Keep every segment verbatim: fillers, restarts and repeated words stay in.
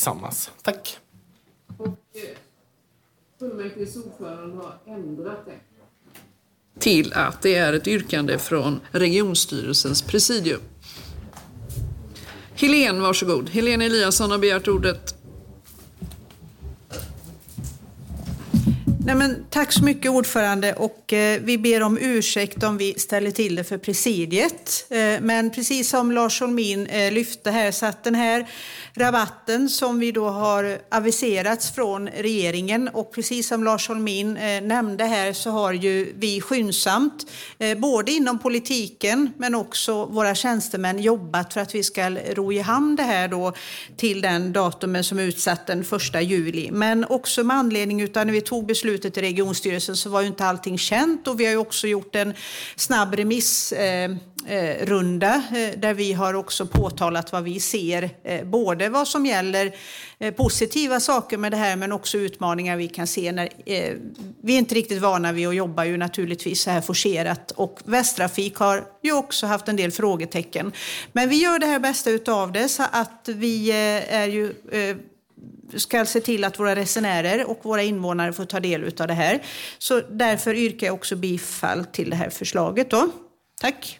tillsammans. Tack. Och fullmäktiges ordförande har ändrat det till att det är ett yrkande från regionstyrelsens presidium. Helene, varsågod. Helene Eliasson har begärt ordet. Nej, men tack så mycket ordförande, och eh, vi ber om ursäkt om vi ställer till det för presidiet. Eh, men precis som Lars Holmin eh, lyfte här, så att den här rabatten som vi då har aviserats från regeringen, och precis som Lars Holmin eh, nämnde här, så har ju vi skyndsamt eh, både inom politiken men också våra tjänstemän jobbat för att vi ska ro i hamn det här då till den datumen som är utsatt den första juli. Men också med anledning utav när vi tog beslut i regionstyrelsen så var ju inte allting känt, och vi har ju också gjort en snabb remissrunda eh, eh, där vi har också påtalat vad vi ser, eh, både vad som gäller eh, positiva saker med det här men också utmaningar vi kan se när eh, vi är inte riktigt vana vid att jobba ju naturligtvis så här forcerat, och Västtrafik har ju också haft en del frågetecken. Men vi gör det här bästa utav det, så att vi eh, är ju eh, ska se till att våra resenärer och våra invånare får ta del av det här. Så därför yrkar jag också bifall till det här förslaget då. Tack.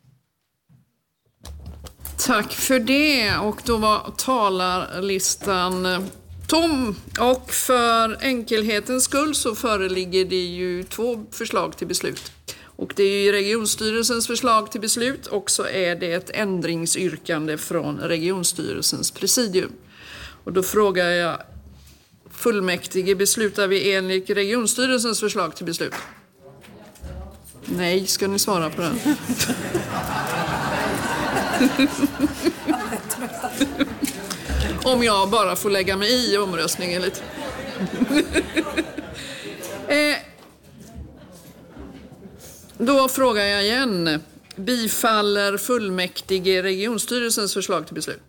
Tack för det. Och då var talarlistan tom. Och för enkelhetens skull så föreligger det ju två förslag till beslut. Och det är ju regionstyrelsens förslag till beslut, och så är det ett ändringsyrkande från regionstyrelsens presidium. Och då frågar jag fullmäktige, beslutar vi enligt regionstyrelsens förslag till beslut? Nej, ska ni svara på den? Om jag bara får lägga mig i omröstningen lite. eh, då frågar jag igen. Bifaller fullmäktige regionstyrelsens förslag till beslut?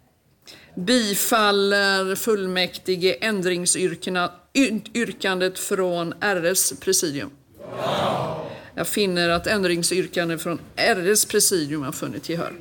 Bifaller fullmäktige ändringsyrkandet från R S presidium? Ja. Jag finner att ändringsyrkandet från R S presidium har funnit gehör.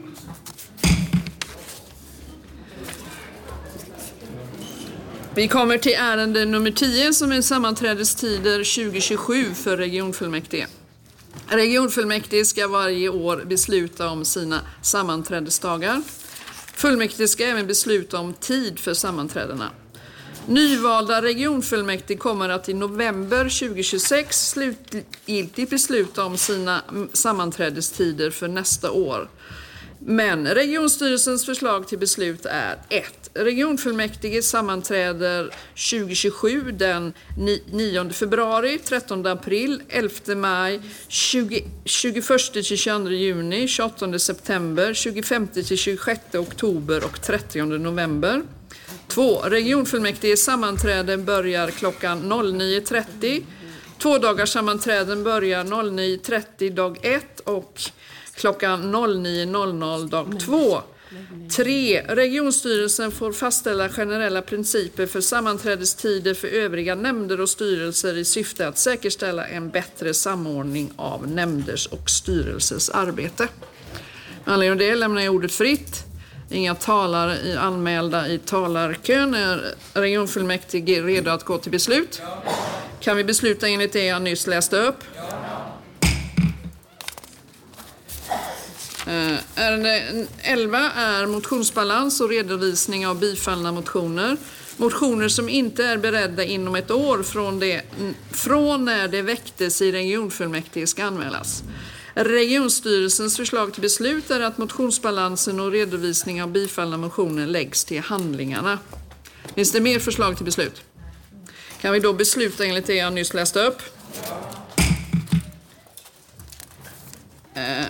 Vi kommer till ärende nummer tio som är sammanträdestider tjugo tjugosju för regionfullmäktige. Regionfullmäktige ska varje år besluta om sina sammanträdesdagar. Fullmäktige ska även besluta om tid för sammanträdena. Nyvalda regionfullmäktige kommer att i november tjugo tjugosex slutgiltigt besluta om sina sammanträdestider för nästa år. Men regionstyrelsens förslag till beslut är ett. Regionfullmäktige sammanträder tjugo tjugosju den nionde februari, trettonde april, elfte maj, tjugoförsta till tjugoandra juni, tjugoåttonde september, tjugofemte till tjugosjätte oktober och trettionde november. två. Regionfullmäktige sammanträden börjar klockan nio trettio. Två dagars sammanträden börjar nio trettio dag ett och klockan nio dag två. tre. Regionstyrelsen får fastställa generella principer för sammanträdestider för övriga nämnder och styrelser i syfte att säkerställa en bättre samordning av nämnders och styrelsers arbete. Med anledning av det lämnar jag ordet fritt. Inga talare i anmälda i talarkön. Är regionfullmäktige redo att gå till beslut? Kan vi besluta enligt det jag nyss läste upp? Ärende elva är motionsbalans och redovisning av bifallna motioner. Motioner som inte är beredda inom ett år från, det, från när det väcktes i regionfullmäktige ska anmälas. Regionstyrelsens förslag till beslut är att motionsbalansen och redovisning av bifallna motioner läggs till handlingarna. Finns det mer förslag till beslut? Kan vi då besluta enligt det jag nyss läste upp? Eh.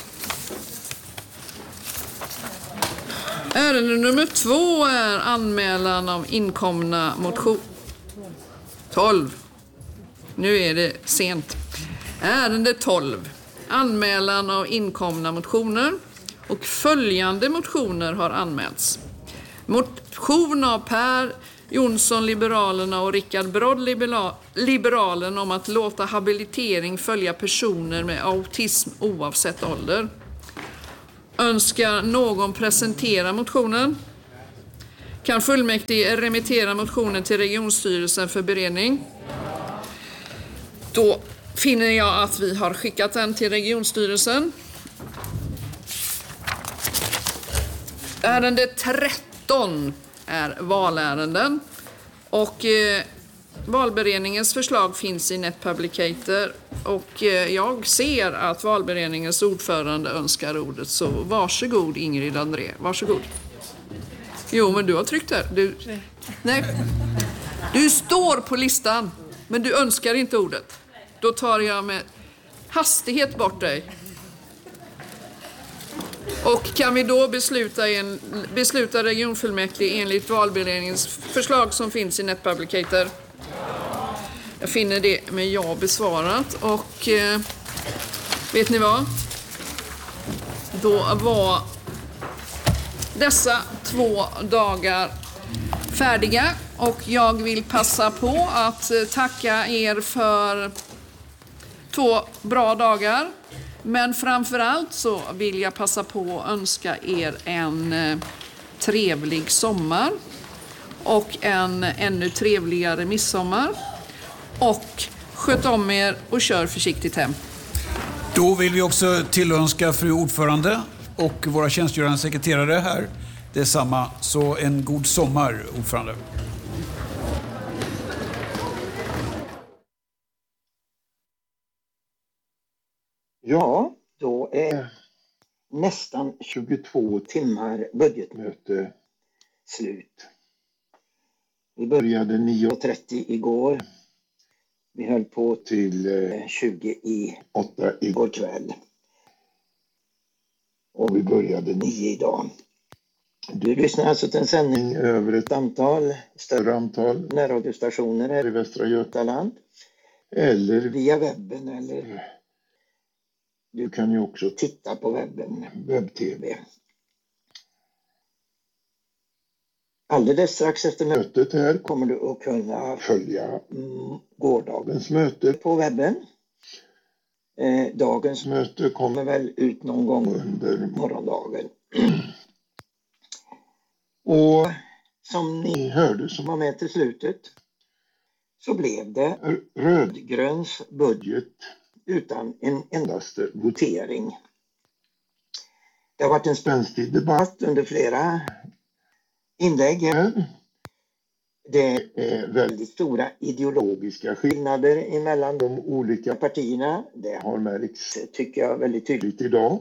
Ärende nummer två är anmälan av inkomna motion. tolv. Nu är det sent. Ärende tolv. Anmälan av inkomna motioner. Och följande motioner har anmälts. Motion av Per Jonsson, Liberalerna, och Rickard Brodd, Liberalen, om att låta habilitering följa personer med autism oavsett ålder. Önskar någon presentera motionen? Kan fullmäktige remittera motionen till regionstyrelsen för beredning? Då finner jag att vi har skickat den till regionstyrelsen. Ärende tretton är valärenden. Och eh, valberedningens förslag finns i NetPublicator. Och eh, jag ser att valberedningens ordförande önskar ordet. Så varsågod Ingrid André, varsågod. Jo, men du har tryckt där. Du, nej. Du står på listan, men du önskar inte ordet. Då tar jag med hastighet bort dig. Och kan vi då besluta, en, besluta regionfullmäktige enligt valberedningens förslag som finns i NetPublicator? Jag finner det med ja besvarat. Och eh, vet ni vad? Då var dessa två dagar färdiga. Och jag vill passa på att tacka er för två bra dagar. Men framförallt så vill jag passa på att önska er en trevlig sommar. Och en ännu trevligare midsommar. Och sköt om er och kör försiktigt hem. Då vill vi också tillönska fru ordförande och våra tjänstgörande sekreterare här detsamma. Så en god sommar, ordförande. Ja, då är nästan tjugotvå timmar budgetmöte slut. Vi började nio trettio igår. Vi höll på till tjugo i åtta igår kväll. Och vi började nio idag. Du lyssnar alltså till en sändning över ett antal större antal närradiostationer här i Västra Götaland. Eller via webben eller du kan ju också titta på webben, webb-tv. Alldeles strax efter mötet här kommer du att kunna följa mm, gårdagens möte på webben. Eh, dagens möte kommer väl ut någon gång under morgondagen. Och som ni hörde som var med till slutet så blev det rödgröns budget utan en endaste votering. Det har varit en spänstig debatt under flera inlägg här. Det är väldigt stora ideologiska skillnader emellan de olika partierna. Det har märkts, tycker jag, väldigt tydligt idag.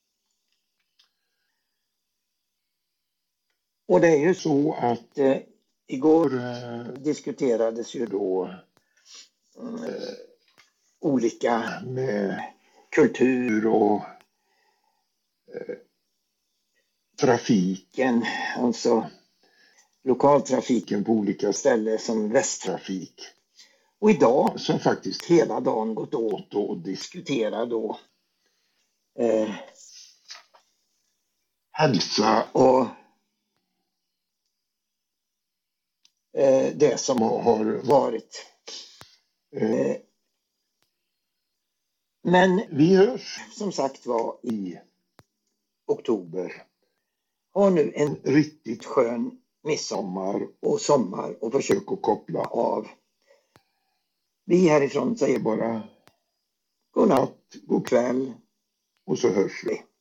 Och det är ju så att eh, igår eh, diskuterades ju då eh, olika med kultur och eh, trafiken, alltså lokaltrafiken på olika ställen som västtrafik. Och idag som faktiskt hela dagen gått åt och diskutera då eh, hälsa och eh, det som har varit. Eh, men vi hörs som sagt var i oktober. Har nu en riktigt skön midsommar och sommar och försök att koppla av. Vi härifrån säger bara god natt, god kväll och så hörs vi.